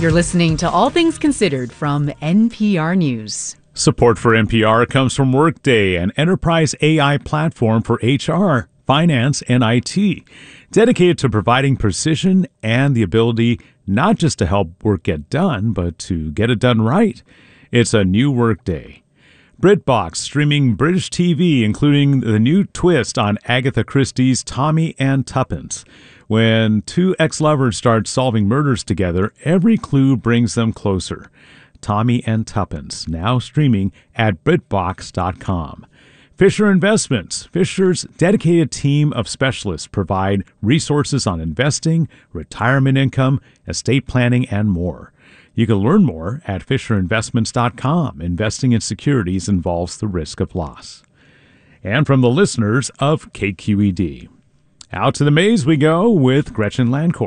You're listening to All Things Considered from NPR News. Support for NPR comes from Workday, an enterprise AI platform for HR, finance, and IT, dedicated to providing precision and the ability not just to help work get done, but to get it done right. It's a new Workday. BritBox streaming British TV, including the new twist on Agatha Christie's Tommy and Tuppence. When two ex-lovers start solving murders together, every clue brings them closer. Tommy and Tuppence, now streaming at BritBox.com. Fisher Investments. Fisher's dedicated team of specialists provide resources on investing, retirement income, estate planning, and more. You can learn more at FisherInvestments.com. Investing in securities involves the risk of loss. And from the listeners of KQED. Out to the maze we go with Gretchen Landcourt.